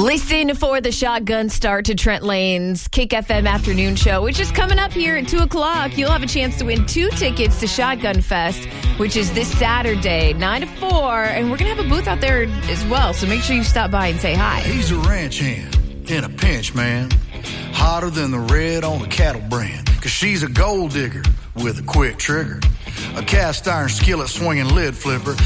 Listen for the shotgun start to Trent Lane's Kick FM afternoon show, which is coming up here at 2 o'clock. You'll have a chance to win 2 tickets to Shotgun Fest, which is this Saturday, 9 to 4. And we're going to have a booth out there as well, so make sure you stop by and say hi. He's a ranch hand in a pinch, man. Hotter than the red on a cattle brand. Cause she's a gold digger with a quick trigger. A cast iron skillet swinging lid flipper.